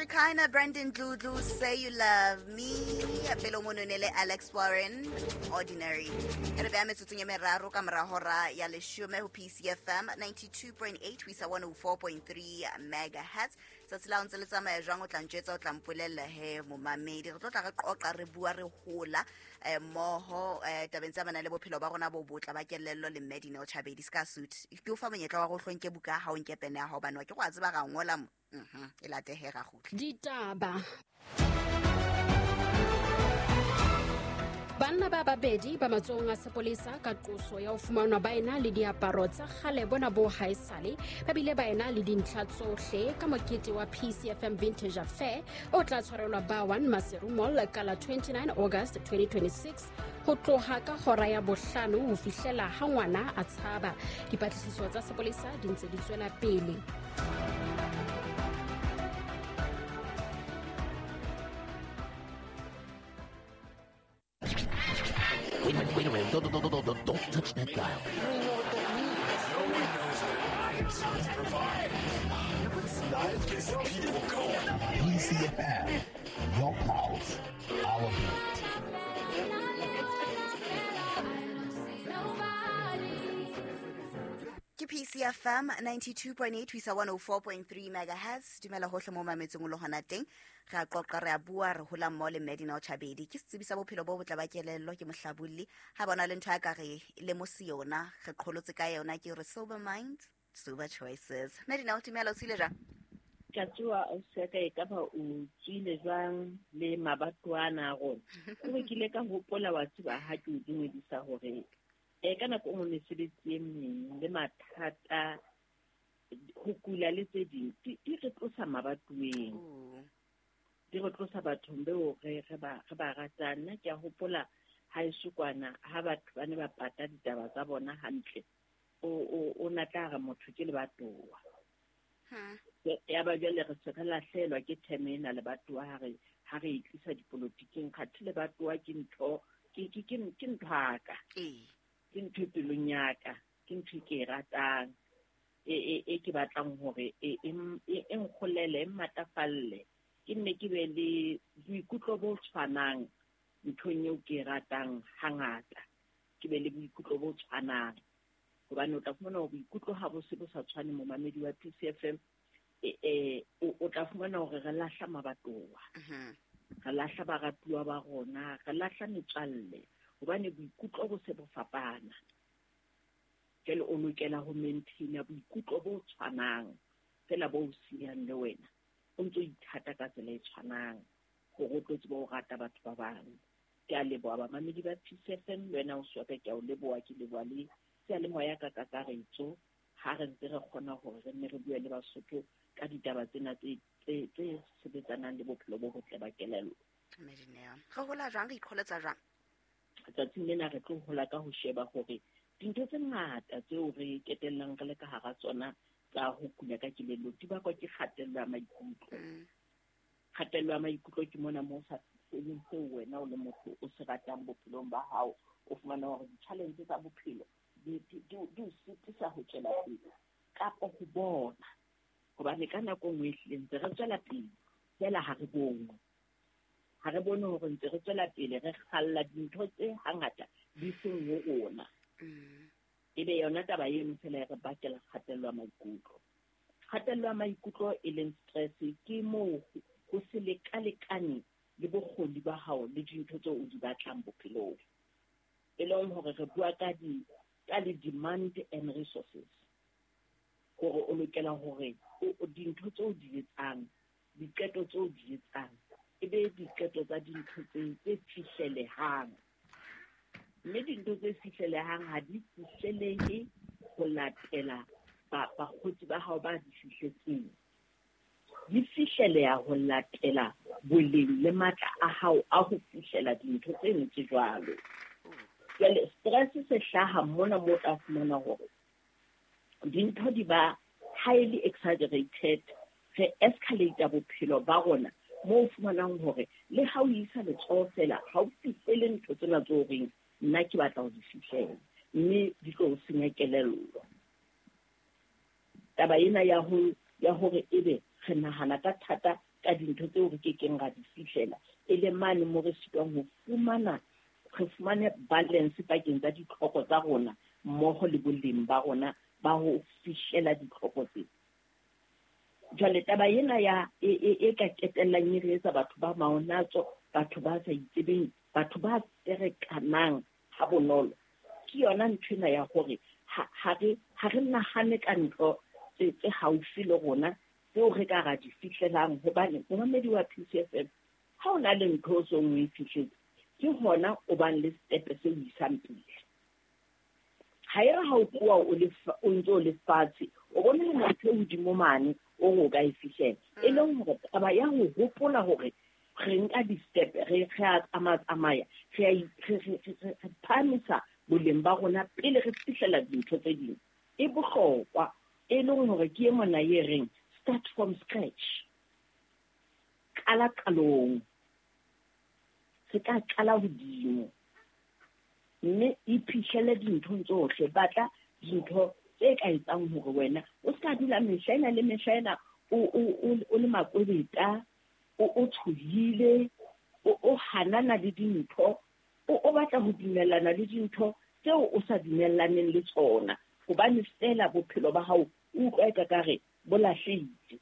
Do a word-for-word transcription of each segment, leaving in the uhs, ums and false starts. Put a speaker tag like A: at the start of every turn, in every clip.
A: Shekinah, Brandon Dludlu, Say You Love Me, Pelo Mononele, Alex Warren, Ordinary. And a bamit to Meraro Camarahora, Yalishume, who P C F M, ninety-two point eight, we saw one oh four point three megahertz. So it's lounge, let's say, Jango Tlanjets, Tlampulella, He, Mumamedi, Rotaka, Rebuari Hula, Moho, Tabenzama, Lebo Pilobarona, Bobut, Labakello, Medino, Chabe, discuss suit. If you find your Kebuka, how in Kepena, Hoban, what was Barangolam. Mhm, ela tehera khutla
B: ditaba Banna ba babedi ba matsong a sepolesa ka qoso ya ho fumanwa ba ena le diaparo tsa kgale bona bo haesale ba bile ba ena le dintlha tsohle ka mokete wa P C F M Vintage Affair o tla tshwarelwa ba one Maseru Mall ka la twenty-nine August twenty twenty-six ho tloha ka hora ya bohlano ho fihlela ha ngwana a tshaba. Dipatlisiso tsa sepolesa di ntse di tswela pele.
C: Wait a minute, wait a minute. Don't, don't, don't, don't, don't touch that dial. P C F M, your pulse, our beat.
A: P C F M ninety-two point eight, we saw one oh four point three megahertz. Dumela hohle mo mametseng lo hona teng. Ra qoqa re a bua re hola mo le Medina o Chabedi. Ke tsebisa bophelo bo botla ba kelello ke mohlabulli. Ha bona le ntho ya ka re le mo siona, re qholotse ka yona ke re sober mind, sober choices. Medina o tumela o sile jang?
D: Ka tswa o se ka e ka ba o tsile jang le mabatwana go. O rekile ka hopola wa tsiba ha ke o dumedisa hore e kana ko mo mesebetsi e meng le mathata ho kula le tse ding di re tlosa mabatueng di re tlosa bathong beo re re ba re ba ratana ke a hopola ha isukwana ha batho ba ne ba pata ditaba tsa bona hantle o o o natla ga motho ke le batowa ha ya ba jale re se ka lahlelwa ke terminal le batowa ha re ha re itlisa dipolotiking khathile batowa ke ntho ke ke ke nthaka eh ke ntho pelong yaka ke ntho ke ratang e e ke batlang hore e e nkgolele mmatafalle ke nne ke be le boikutlo bo tshwanang nthong eo ke ratang hangata ke be le boikutlo bo tshwanang hobane o tla fumana hore boikutlo ha bo se bo sa tshwane mo mamedi wa P C F M e o tla fumana hore re lahla mabatowa re lahla baratuwa ba rona re lahla metswalle hobane boikutlo bo se bo fapana ke le o lokela ho maintain boikutlo bo tshwanang fela bo siang le wena o ntse ithata ka tsela e tshwanang go go tlotse bo rata batho ba bang ke a leboa ba mamedi ba P C F M wena o swaka ke a o leboa ke leboa le se le moya ka ka karetso ha re ntse re khona hore re nne re bue le Basotho ka ditaba tsena tse tse sebetsanang le bophelo bo botle ba kelello.
A: Medina go hola jang re ikholetsa jang
D: tsatsing lena re tlo hola ka ho sheba hore dintho tse ngata tseo re ketellang re le ka hara tsona tsa ho kula ka kelello di ba kwa ke kgatello ya maikutlo kgatello ya maikutlo ke mona mo sa tsebeng seo wena o le motho o se ratang bophelong ba hao o fumana hore di-challenge tsa bophelo di di sitisa ho tswela pele kapa ho bona hobane ka nako nngwe hleng re tswela pele fela ha re bone ha re bone hore ntse re tswela pele re khalla dintho tse hangata di seng ho rona ebe yona taba e mfela re bakela kgatello ya maikutlo kgatello ya maikutlo e leng stress ke mo ho se lekalekane le bokgoni ba hao le dintho tse o di batlang bophelong e leng hore re bua ka di ka le demand and resources hore o lokela hore o dintho tse o di etsang diqeto tse o di etsang ebe diqeto tsa dintho tse fihlelehang mme dintho tse fihlelehang ha di fihlelehe ho latela ba bakgotsi ba hao ba di fihletseng di fihleleha ho latela boleng le matla a hao a ho fihlela dintho tse ntse jwalo jwale stress se hlaha mona mo tla fumana hore dintho di ba highly exaggerated re escalate bophelo ba rona mo fumanang hore le ha o isa letsoho fela ha o fihlele ntho tsena tso reng nna ke batla ho di fihlela mme di tlo senya kelello taba ena ya ho ya hore ebe re nahana ka thata ka dintho tseo re ke keng ga di fihlela e le mane mo re sitwang ho fumana re fumane balance pakeng tsa ditlhoko tsa rona mmogo le boleng ba rona ba ho fihlela ditlhoko tse. Jwale taba ena ya e ka ketellang e re etsa batho ba maonatso, batho ba sa itsebeng, batho ba terekanang ha bonolo, ke yona nthwena ya gore ha re nahane ka ntho tse haufi le rona tseo re ka ra di fihlelang. Hobane mohamedi wa P C F M ha o na le ntho o song o e fihletse, ke hona o bang le stepe se o isang pele. Ha e re ha o tloa o ntse o le fatshe o bone le motho o hodimo mane o go ka e fihlela, e leng hore taba ya ho hopola hore re nka di-step re a tsamaya re phamisa boleng ba rona pele re fihlela dintho tse ding e bohlokwa, e leng hore ke e mona ye reng start from scratch, qala qalong, se ka qala hodimo, mme iphihlele dinthong tsohle, batla dintho tse ka etsang hore wena o ska dula mehlaena le mehlaena o le makwebeta o tshohile o hanana le dintho o batla ho dumellana le dintho tseo o sa dumellaneng le tsona, hobane fela bophelo ba hao o utlwa eka kare bo lahlehile.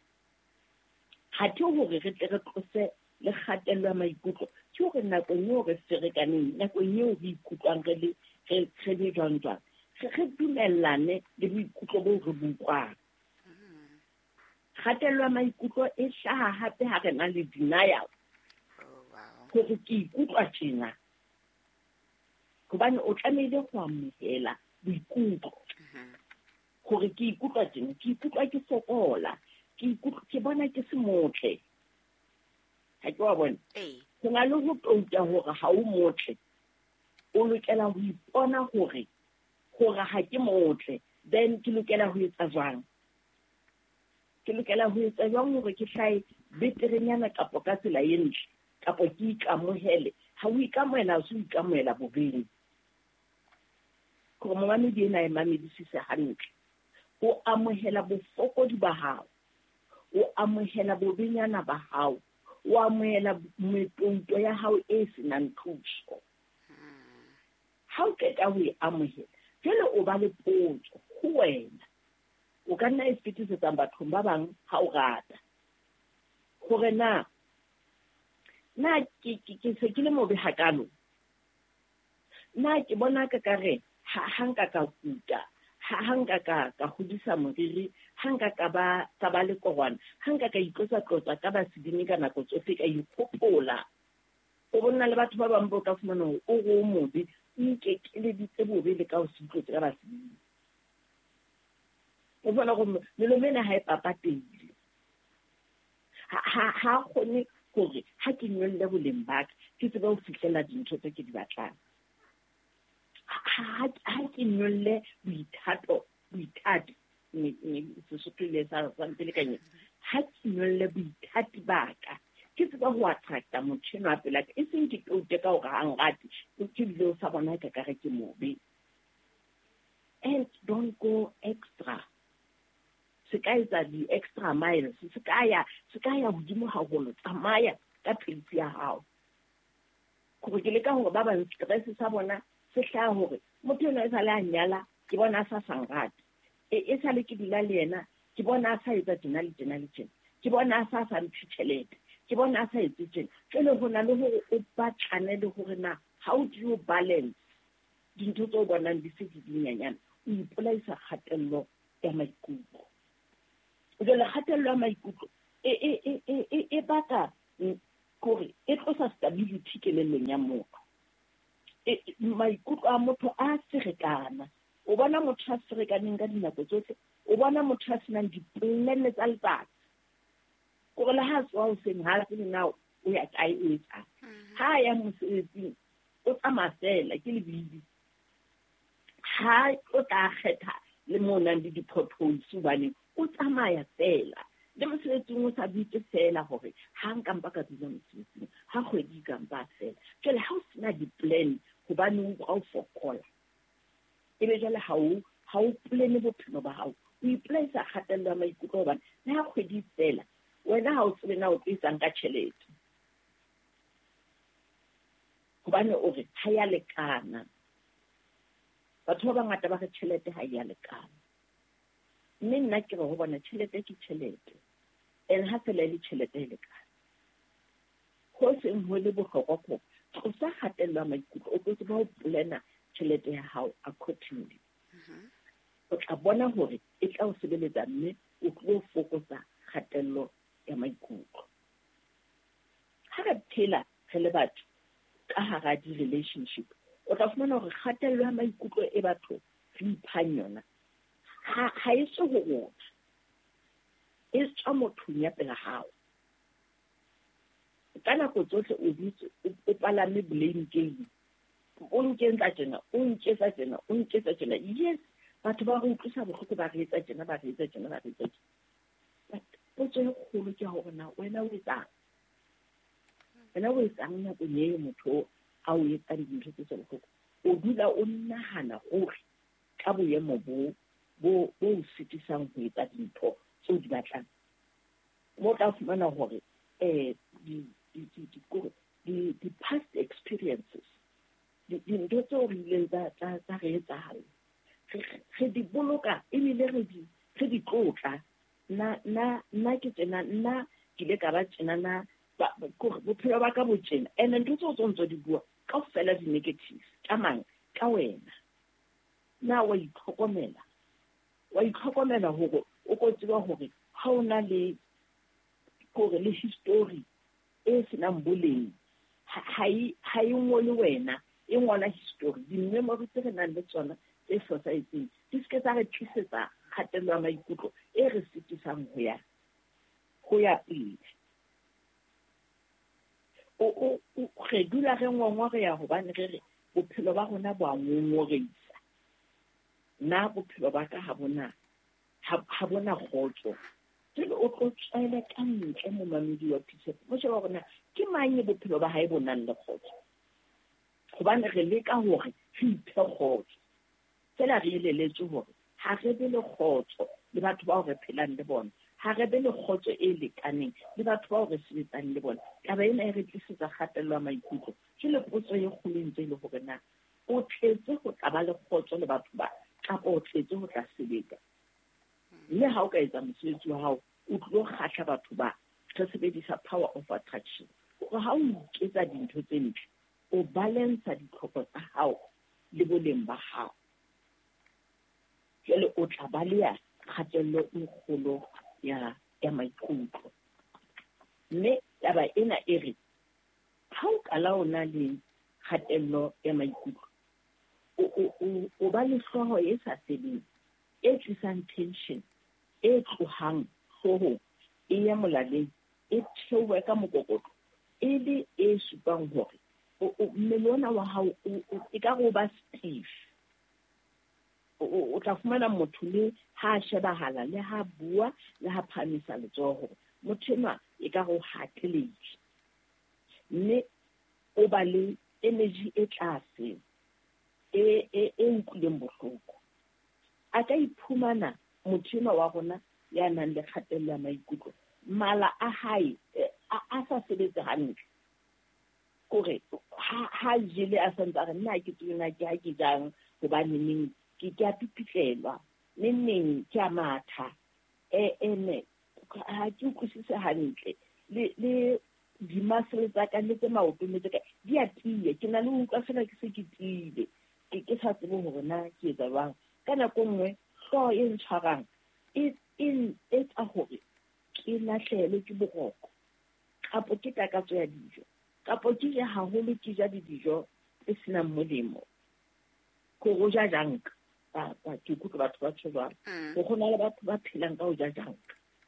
D: Ha ke hore re tle re tlose le kgatello ya maikutlo, ke hore nakong eo re ferekaneng, nakong eo re ikutlwang re le jwang-jwang, re dumellane le boikutlo bo re bukwang. Kgatello ya maikutlo e hlaha hape ha re na le denial, hore ke ikutlwa tjena, hobane o tlamehile ho amohela boikutlo hore ke ikutlwa tjena, ke ikutlwa ke sokola, ke bona ke se motle. Ha ke wa bona ho na le ho touta hore ha o motle, o lokela ho ipona hore hore ha ke motle, then ke lokela ho etsa jwang, ke lokela ho etsa jwang hore ke hlae beterenyana kapo ka tsela e ntle, kapo ke ikamohele. Ha o ikamohela o se ikamohela bobeng, gore mohamedi ena e mamedisise hantle, o amohela bofokodi ba hao, o amohela bobenyana ba hao, o amohela metonto ya hao e senang thuso. Ha o qeta ho e amohela, jwale o ba le potso ho wena, o ka nna e fetisetsang bathong ba bang ha o rata, hore na na ke se ke le mobe hakalo, na ke bona ka kare ha nka ka kuta, ha nka ka ka hodisa moriri, ha nka ka ba ka ba le korwana, ha nka ka itlotsa-tlotsa ka basedimi ka nako tsohle ka ikgopola. O bona le batho ba bang bo ka fumana hore o go mobe, o ikekeleditse bobe le ka o se itlotse ka basedimi. O bona gore melomena ha e papateile, ha kgone hore ha ke nyolle boleng ba ka ke tsebe ho fihlela dintho tse ke di batlang. Ha ke nyolle boithato boithati Sesotho le sa santle le kanye, ha ke nyolle boithati ba ka ke tsebe ho attracta motho enwa pela ka, e seng ke toute ka hore hang rate o ke bile o sa bona ka kare ke mobe. And don't go extra, se ka etsa di-extra miles, se ka ya hodimo haholo, tsamaya ka pace ya hao. Gore ke leka hore ba bang stress sa bona se hlaha hore motho ena e sa le a nyala, ke bona a sa sangrate, e sa le ke dula le yena, ke bona a sa etsa tjena le tjena le tjena, ke bona a sa sa mphe tjhelete, ke bona a sa etse tjena. Jwale ho na le hore o batlane le hore na how do you balance dintho tse o bonang di se di nyanyana, o ipolaisa kgatello ya maikutlo. Jwale kgatello ya maikutlo e baka gore e tlosa stability kelellong ya motho. Maikutlo a motho a serekana, o bona motho a serekaneng ka dinako tsohle, o bona motho a senang dipolene tsa letsatsi, gore le ha tswa o seng ha se na o ya kae o etsa, ha ya mosebetsing o tsamaya fela ke lebidi, ha o tla kgetha le monang le di-potholes hobane o tsamaya fela, le mosebetsing o sa bitse fela hore ha nkampa ka dula mosebetsing, ha kgwedi kampa fela. Jwale ha o sena di-plan hobane o fokola, ebe jwale ha o plane bophelo ba hao, o ipolaisa kgatello ya maikutlo hobane le ha kgwedi fela wena ha o tsebe na o tsitsang ka tšhelete gobane o re ha ya lekana batho ba bangata ba re tšhelete ha ya lekana mme nna ke re go bona tšhelete ke tšhelete ene ha fela le tšhelete e lekana go seng go le bohlokwa go tlosa kgatello ya maikutlo o tlo ba o plana tšhelete ya hao accordingly o tla bona hore e tla o sebeletsa mme o tlo fokotsa kgatello ya maikutlo ha re phela re le batho ka hara di relationship o tla fumana hore kgatello ya maikutlo e batho re iphang yona ha ha e se ho rona e tswa mothong ya pela hao ka nako tsohle o ditse o palame blame game o nketsa tjena o nketsa tjena o nketsa tjena yes batho ba re utlwisa bohloko ba re etsa tjena ba re etsa tjena ba re etsa tjena potso e kgolo ke hore na wena o etsang wena o etsang nakong eo motho a o etsa dintho tse tse bohloko o dula o nahana hore ka boemo bo bo bo sitisang ho etsa dintho tseo di batlang mo tla fumana hore eh di di di di di past experiences dintho tseo re ileng tsa tsa re etsahala re di boloka ebile re di re di tlotla na na na ke tsena nna ke le ka ba tsena na bophelo ba ka botjena ene ntho tseo tso ntso di bua ka fela di negatives ka mang ka wena na wa itlhokomela wa itlhokomela hore o go tseba hore ha ona le gore le history e senang boleng ha i ha i ngole wena e ngwana history di memory tse re nang le tsona tse society di ske tsa re tlisetsa kgatello ya maikutlo e re sitisang ho ya ho ya pele o o re dula re ngongwa re ya hobane re re bophelo ba rona bo a ngongorisa na bophelo ba ka ha bona ha bona khotso tlo o tlo tsela ka ntle mo mamedi wa phise mo sheba bona ke manye bophelo ba hae bonang le khotso gobane re le ka hore re iphe khotso tsela re ileletse hore ha re be le khotso le batho ba re phelang le bona ha re be le khotso e lekaneng le batho ba re sebetsang le bona ka ba ena e re tlisetsa kgatello ya maikutlo ke le potso e kgolentse le hore na o tletse go tla ba le khotso le batho ba ka o tletse go tla sebetsa mme ha o ka etsa mosebetsi wa hao o tlo kgahla batho ba re sebedisa power of attraction go ha o iketsa dintho tse ntle o balance ditlhoko tsa hao le boleng ba hao jele o tla ba le ya kgatello e kgolo ya ya maikutlo mme taba ena e re ha o ka laona le kgatello ya maikutlo o o o ba le hloho e sa sebeng e tlisang tension e tlohang hloho e ya molaleng e theowe ka mokokotlo e le e supang hore o mmele ona wa hao e ka go ba stiff o tla fumana motho le ha shebahala le ha bua le ha phamisa letsoho motho ena e ka go hateletse mme o ba le energy e tlase e e e nkuleng bohloko a ka iphumana motho ena wa rona ya nang le kgatello ya maikutlo mala a hae a sa sebetse hantle kore ha ha jele a santsa re nna ke tsena ke ha ke jang hobane ning ke ke a pipitlelwa neng ke a matha e ene ha ke utlwisise hantle le le di muscle tsa ka le tse maoto le tse di a tiye ke na le utlwa fela ke se ke tiile ke ke sa tsebe hore na ke etsa jwang ka nako nngwe hlo e ntshwarang e in etsa hore ke lahlele ke boroko kapo ke takatso ya dijo kapo ke ja haholo ke ja dijo tse senang molemo ko go ja junk ba ba ke go batho ba tshwa go gona le batho ba phelang ka go ja junk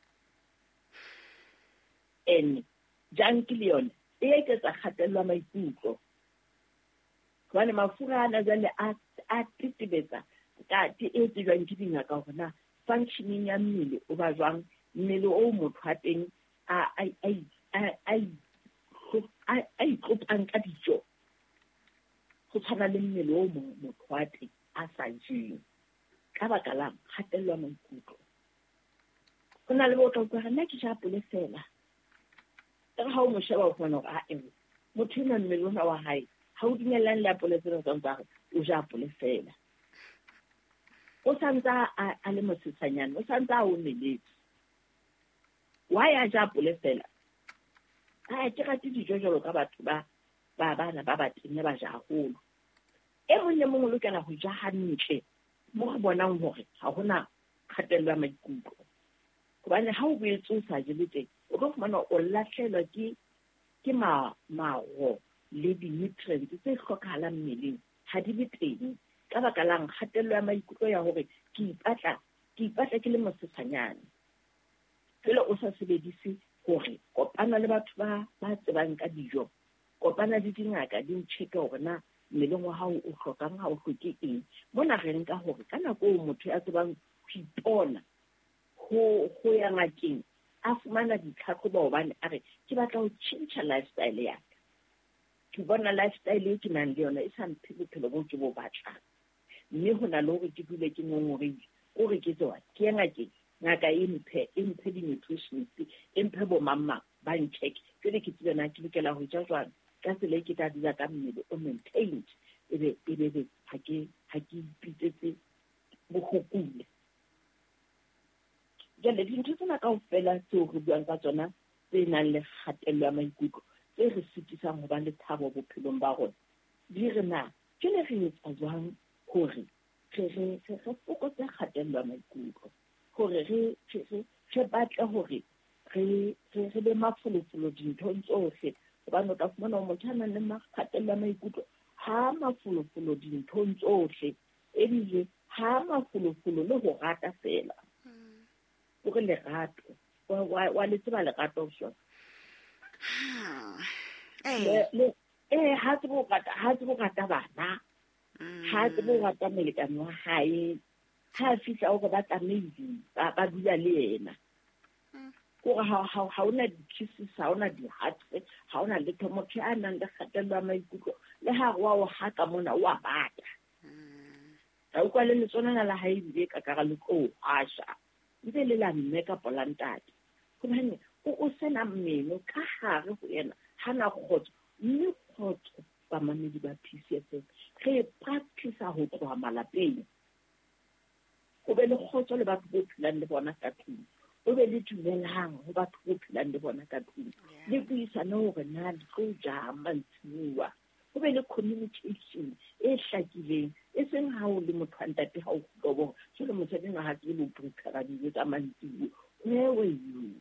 D: en junk le yone e eketsa kgatello ya maikutlo gwane mafura ana jale a a titibetsa ka ti e tswang ke dingaka gore na functioning ya mmele o ba jwang mmele o motho a teng a a a a a itlopang ka dijo go tshwana le mmele o motho a teng a sa jeng ka baka la kgatello ya maikutlo go na le botla go nna ke ja apole fela ka ha o mo sheba o kgona go a eng motho nna mmelona wa hae ha o dinyelang le apole tsena tsa ntse o ja apole fela o santsa a le mosetsanyana o santsa o meletse wa ya ja apole fela a ke ga dijo jalo ka batho ba ba bana ba ba tenne ba ja haholo e mong le mong o lokela go ja hantle mo go bonang hore ha hona kgatello ya maikutlo gobane ha o boetse o sa je le teng o go fumana o latlhelwa ke ke ma mago le di-nutrients tse hlokahalang mmeleng ha di le teng ka baka lang kgatello ya maikutlo ya hore ke ipatla ke ipatla ke le mosesanyane fela o sa sebedise hore kopana le batho ba ba tsebang ka dijo kopana le dingaka di ncheke hore na mmeleng wa hao o hlokang ha o hloke eng mona re nka hore ka nako o motho ya tsebang go ipona ho ho ya ngakeng a fumana ditlhatlhobo hobane a re ke batla ho change lifestyle ya ka ke bona lifestyle e ke nang le yona e sa mphe bophelo bo ke bo batlang mme ho na le hore ke dule ke ngongorehile o re ke tsewa ke ya ngakeng ngaka e mphe e mphe di-nutritionist e mphe bo mamma ba ncheck jwale ke tsebana ke lokela ho ja jwang ka tsela e ke tla dula ka mmele o maintained ebe ebe ha ke ha ke ipitsetse bohokule jale dintho tsena kaofela tseo re buang ka tsona tse nang le kgatello ya maikutlo tse re sitisang ho ba le thabo bophelong ba rona di re na ke le re etsa jwang hore re re re fokotse kgatello ya maikutlo hore re re batle hore re re be mafolofolo dinthong tsohle hobane o tla fumana motho a nang le kgatello ya maikutlo ha mafolofolo dinthong tsohle ebile ha mafolofolo le ho rata fela o re lerato wa le tseba lerato so eh eh ha tse bo rata ha tse bo rata bana ha tse bo rata melekane wa hae ha fihla o ba tlamehile ba dula le yena o ha ha ha ona di-kisses ha ona di-hugs ha ona le motho a nang le kgatello ya maikutlo le ha wa o haka mona wa bata ha o kwa le letsona la hae di ka ka le ko asha ntse le la mme ka polantate gobane o sena mmeno ka gare go yena hana khotso mme khotso ba mamedi ba P C F re practice ho tloha malapeng o be le khotso le batho bo phelang le bona ka tlung o be le dumelang ho batho bo phelang le bona ka tlung le buisana hore na di tlo ja mantsiwa o be le communication e hlakileng e seng ha o le motho a ntate ha o go so le motho a ha ke le prepare di tsa mantsiwa where were you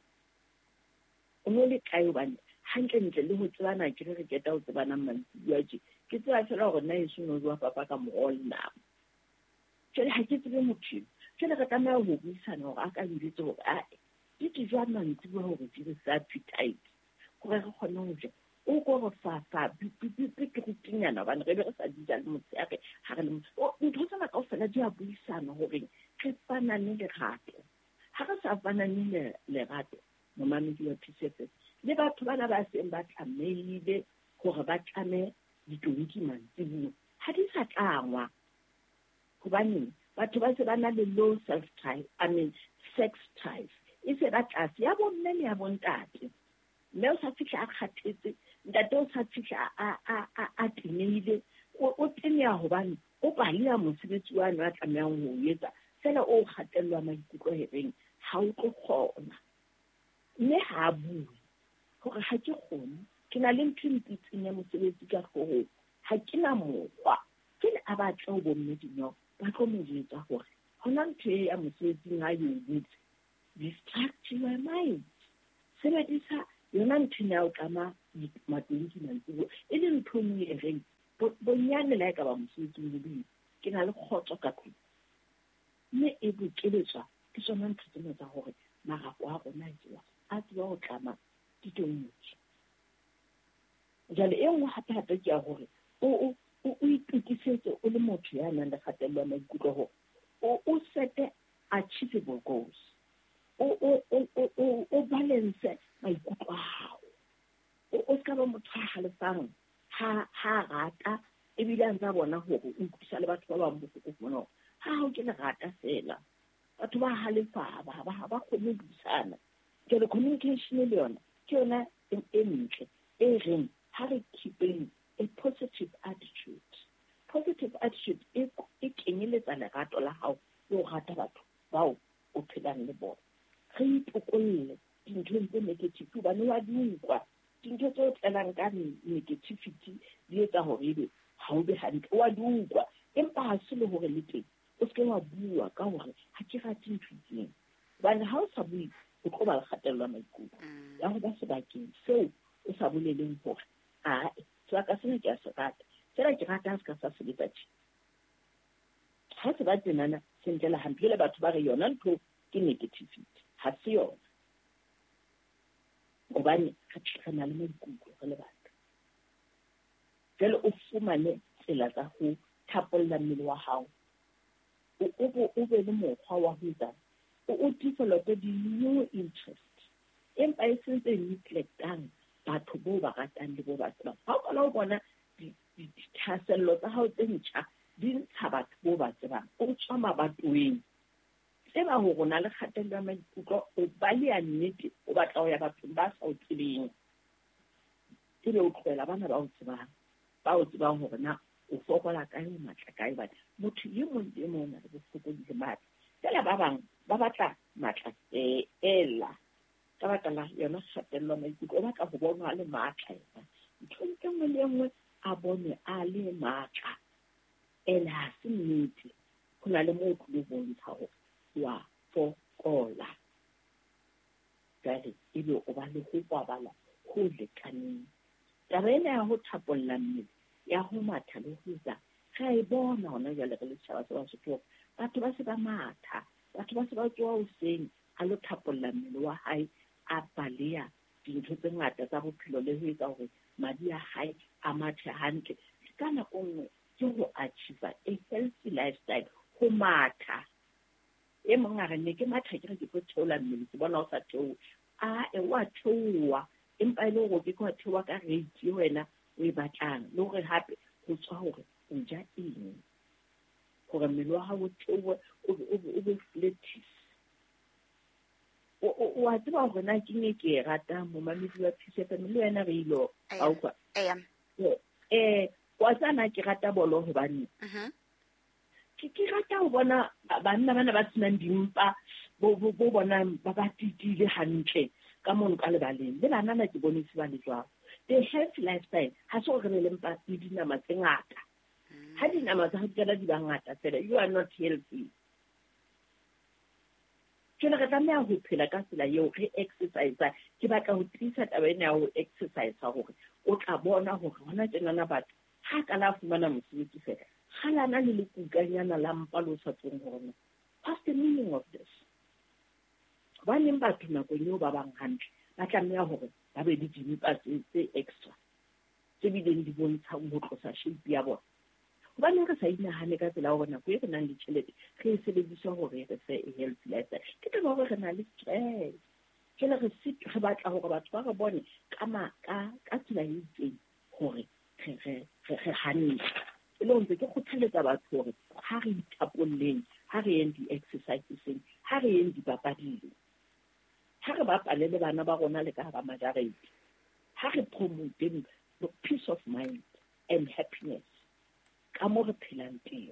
D: o no le kae bana hantle ntle le ho tsebana ke re ke ta o tsebana mantsiwa je ke tsaya fela hore na e seno jwa papa ka molla jale ha ke tsebe motho jale ka tsamaya ho buisana hore a ka ditse hore a di di jwa mantsiwa hore di re sa appetite gore re kgone ho ja o go go fa fa bi bi bi ke rutinyana bana re be re sa di ja le motse a re ha re le o ntho tsena ka ofela di a buisana hore re fana le lerato ha re sa fana le lerato mo mamedi wa P C F le batho bana ba seng ba tlameile gore ba tlame ditonki mantsibuwa ha di sa tlangwa gobane batho ba se ba na le low self drive I mean sex drive e se ba tlase ya bomme le ya bontate mme o sa fihla a kgathetse ntate o sa fihla a a a tenile o tenya hobane o balia mosebetsi wa nna tlamehang ho etsa fela o kgatellwa maikutlo hereng ha o tlo kgona mme ha bue gore ha ke kgone ke na le ntho mpitseng ya mosebetsi ka hloho ha ke na mokgwa ke le a batla o bomme dinyo ba tlo mo jetsa gore hona ntho e ya mosebetsing ha yo butse distract your mind sebedisa yona ntho ya o kama matonki mantsibo e le ntho e e reng bonyane la ka ba mosebetsing le bile ke na le khotso ka tlung mme e bokeletswa ke tsona ntho tsena tsa gore marapo a rona itse a tswa go tlama ditonki jale e nngwe hape hape ke ya gore o o itukisetse o le motho ya nang le kgatello ya maikutlo ho o sete achievable goals o o o o balance maikutlo a hao o ska ba motho a halefang ha ha rata e bile a ntsha bona hore o ikutlisa le batho ba bang botho bona ha o ke le rata fela batho ba halefa ba ba ba kgone ho buisana ke le communication le yona ke yona e ntle e reng ha re keeping a positive attitude positive attitude e e kenyeletsa lerato la hao le ho rata batho bao o phelang le bona re ipokolle dintho tse negative ba ne wa dinkwa dintho tse tselang ka negativity di etsa hore ebe ha o be hantle wa dinkwa empa ha se le hore le teng o se wa bua ka hore ha ke rate ntho tseng bana ha o sa bue o tlo ba kgatellwa maikutlo ya ho ba sebakeng seo o sa boleleng hore a se ka sena ke a se rata sena ke rata se ka sa sebetsa tshi ha se ba tsenana se ntlela hampe le batho ba re yona ntho ke negativity ha se yona gobane ga tsena le maikutlo re le batho jalo o fumane tsela tsa ho thapolla mmele wa hao o o o be le mokgwa wa ho etsa o develop the new interest empa e sentse neglectang batho bo ba ratang le bo ba tsebang ha o la bona dithasello tsa hao tse ntjha di ntsha batho bo ba tsebang o tswa mabatoweng tseba ho rona le kgatello ya maikutlo o ba le ya nnete o batla ho ya bathong ba sa o tsebeng ebe o tlohela bana ba o tsebang ba o tsebang hore na o fokola kae o matla kae ba motho ye mong le mong a le bofokodi le matla tsela ba bang ba batla matla ela ka baka la yona kgatello maikutlo o batla ho bona le matla ena ntho e nngwe le nngwe a bone a le matla ela ha se nnete ho na le motho le bontsha hore wa fokola jale ebe o ba le ho kwabala ho lekaneng taba ena ya ho thapolla mmele ya ho matha le ho etsa ga e bona hona jale re le tshaba tsa Sesotho batho ba se ba matha batho ba se ba tswa ho seng a lo thapolla mmele wa hae a balea dintho tse ngata tsa bophelo le ho etsa hore madi a hae a mathe hantle ka nako nngwe ke ho achieve a healthy lifestyle ho matha e mong a re ne ke matha ke re ke tlo theola mmele ke bona o sa theowe a e wa theowa empa ile go ke go theowa ka rate e wena o e batlang le hore hape go tswa hore o ja eng gore mmele wa hao o theowe o be flattish o a tseba hore na ke ne ke rata mo mamedi wa P C F M le wena re ilo a utlwa eh wa tsana ke rata bolo hobane ke ke rata ho bona banna bana ba tsenang dimpa bo bo bona ba ba titile hantle ka mono ka lebaleng le bana na ke bone se ba le jwang the health lifestyle ha se gore le mpa di dinama tse ngata ha dinama tsa hotela di ba ngata tsela you are not healthy ke le rata me ho phela ka tsela eo re exercise ke batla ho tlisa taba ena ya ho exercise hore o tla bona hore hona tsenana batho ha ka la fumana mosebetsi fela halana le le kukanyana la mpa lo sa tsong hona what's the meaning of this ba neng batho nako eo ba bang hantle ba tlameha hore ba be di dimpa tse extra tse bileng di bontsha ho tlosa shape ya bona ba ne re sa inahane ka tsela hore nako e re nang le tšhelete re e sebedisa hore re fe healthy lifestyle ke tla hore re na le stress ke le re sit re batla hore batho ba re bone ka maka ka tsela e itseng hore re re re hanne le ntse ke kgothaletsa batho hore ha re itapolleng ha re yeng di-exercising ha re yeng dipapading ha re bapale le bana ba rona le ka ba majarete ha re promote the peace of mind and happiness ka mo re phelang teng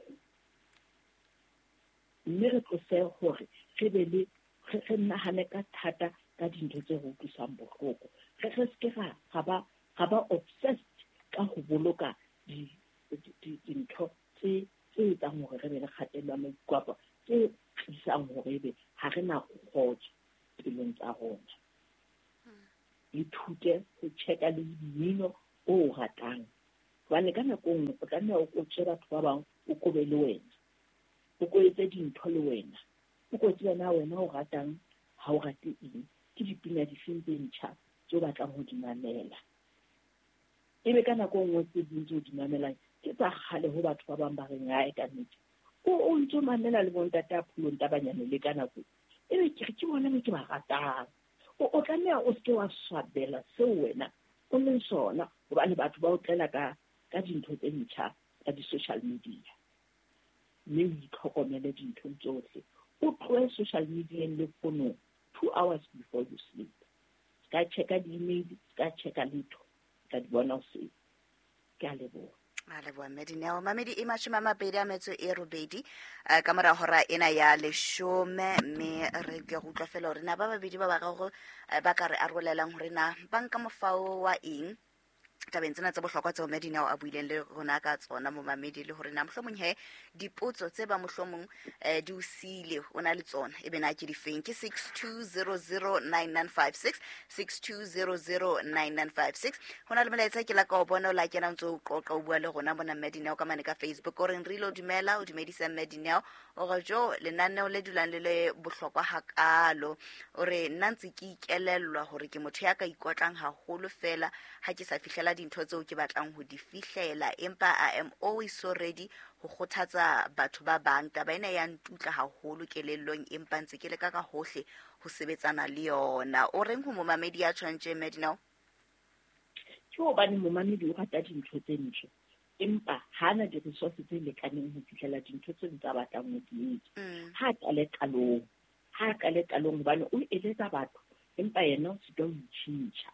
D: mme re tlose hore re be le re nahane ka thata ka dintho tse go tlosang bohloko re re ske ga ba ga ba obsessed ka ho boloka di dintho tse tse tsang hore re be le kgatello maikutlo tse tlisang hore be ha re na kgotso pelong tsa rona ithute ho checka le dino o ratang bane ka nako nngwe o tlameha o kotse batho ba bang o kobe le wena o koetse dintho le wena o kotse wena wena o ratang ha o rate eng ke dipina di feng tse ntjha tse o batlang ho di mamela ebe ka nako nngwe tse dintse o di mamelang ke tsa kgale ho batho ba bang ba re ngae ka nnete o o ntse o mamela le bontate a phulong tabanyane le ka nako ebe ke re ke bona me ke ba ratang o tlameha o se wa swabela seo wena o leng sona hobane batho ba o tlela ka ka dintho tse ntjha tsa di-social media mme o itlhokomele dintho tsohle o tloe social media le phone two hours before you sleep. Ska checka di-email, ska checka letho, ka di bona o se. Ke a leboha.
A: a leboa Medineo mamedi e mashome a mabedi a metso e robedi uh, ka mora hora ena ya leshome mme re ke go utlwa fela hore na ba babedi ba ba go uh, ba ka re arolelang hore na banka mofao wa eng tabeng tsena tsa bohlokwa tseo Medineo a buileng le rona ka tsona mo mamedi le hore na mohlomong he dipotso tse ba mohlomong eh, di usile o na le tsona e be na ke di feng ke six two zero zero nine nine five six six two zero zero nine nine five six hona le melaetsa ke la ka o bona o la kena ntse o qoqa o bua le rona bona Medineo ka mane ka Facebook o reng re lo dumela o dumedisa Medineo o ga jo lenaneo le dulang le le bohlokwa hakalo o re nna ntse ke ikelellwa hore ke motho ya ka ikotlang haholo fela ha ke sa fihlela dintho tseo ke batlang ho di fihlela empa I am always so ready ho kgothatsa batho ba bang taba ena ya ntutla haholo kelellong empa ntse ke le ka ka hohle ho sebetsana le yona o reng ho momamedi ya tshwantse Medineo
D: ke hobane momamedi o rata dintho tse ntle empa hana di resources tse lekaneng ho fihlela dintho tse tsa batlang ho di etsa ha qale qalong ha qale qalong hobane o eletsa batho empa yena o se ka o itjhintsha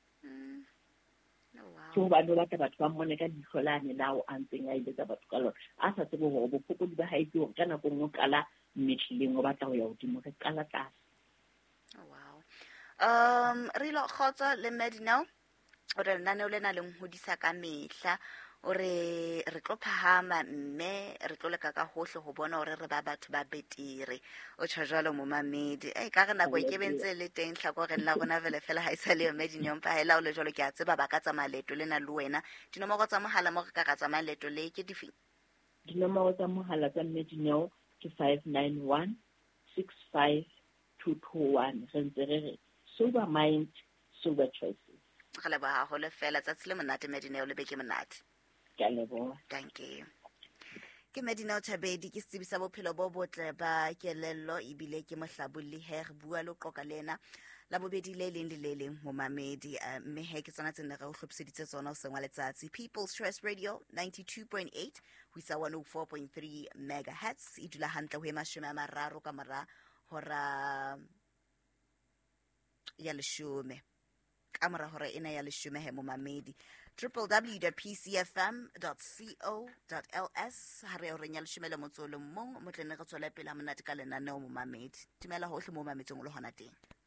D: ke hobane o batla batho ba mmone ka dihlolane lao a ntseng a eletsa batho ka lona a sa tsebe hore bofokodi ba hae ke hore ka nako nngwe qala mmetlileng o batla ho ya hodimo re qala tlase.
A: Wow. Um re lo khotsa le Medineo o re nna le na le nghodisa ka mehla o re re tlo phahama mme re tlo leka ka hohle ho bona hore re ba batho ba betere o tsho jalo mo mamedi e ka re nako ke bentse le teng hlako re nna bona vele fela ha isa le Medineo mpa hela o le jalo ke a tseba ba ka tsa maleto le na le wena dinomoro tsa mohala mo re ka ka tsa maleto le ke dife
D: dinomoro tsa mohala tsa Medineo ke five nine one six five two two one re ntse re re sober mind sober choices
A: ga le ba ho le fela tsa tsile monate Medineo le be ke monate
D: Thank
A: you. Ke Medineo Thabedi ke setsibisa bophelo bo botle ba kelello ebile ke mohlabolli he re bua le qoqa lena la bobedi le leng le leng mo mamedi mme he ke tsona tsena re o hlopseditse tsona o sengwa letsatsi People's Choice Radio ninety-two point eight ho isa one oh four point three megahertz e dula hantle ho e mashome a mararo ka mora hora ya leshome ka mora hora ena ya leshome he mo mamedi w w w dot p c f m dot co dot l s ha re o renya leshome le motso le mong mo tlene re tswela pele ha monate ka lenaneo mo mamedi timela hohle mo mametsong le hona teng